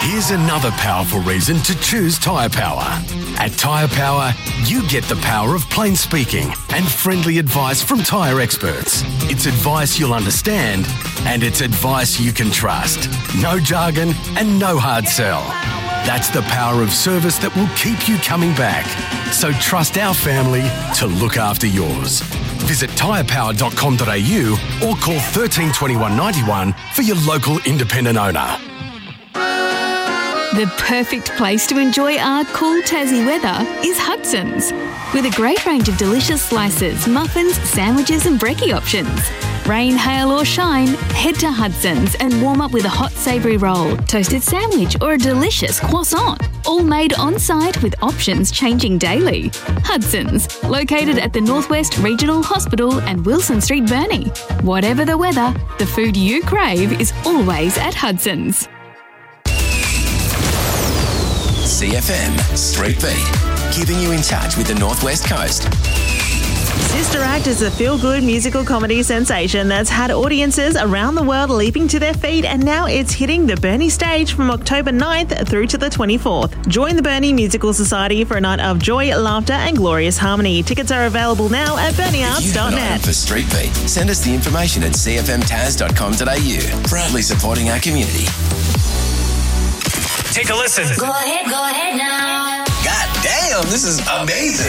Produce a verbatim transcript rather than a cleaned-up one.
Here's another powerful reason to choose Tyre Power. At Tyre Power, you get the power of plain speaking and friendly advice from tyre experts. It's advice you'll understand, and it's advice you can trust. No jargon and no hard sell. That's the power of service that will keep you coming back. So trust our family to look after yours. Visit tyre power dot com dot a u or call one three two one, nine one for your local independent owner. The perfect place to enjoy our cool Tassie weather is Hudson's. With a great range of delicious slices, muffins, sandwiches and brekkie options. Rain, hail or shine, head to Hudson's and warm up with a hot savoury roll, toasted sandwich or a delicious croissant. All made on-site with options changing daily. Hudson's, located at the Northwest Regional Hospital and Wilson Street, Burnie. Whatever the weather, the food you crave is always at Hudson's. C F M Street Beat, keeping you in touch with the Northwest Coast. Sister Act is a feel-good musical comedy sensation that's had audiences around the world leaping to their feet, and now it's hitting the Burnie stage from October ninth through to the twenty-fourth. Join the Burnie Musical Society for a night of joy, laughter and glorious harmony. Tickets are available now at burnie arts dot net. For Street Beat, send us the information at c f m taz dot com dot a u. Proudly supporting our community. Take a listen. Go ahead, go ahead now. God damn, this is amazing.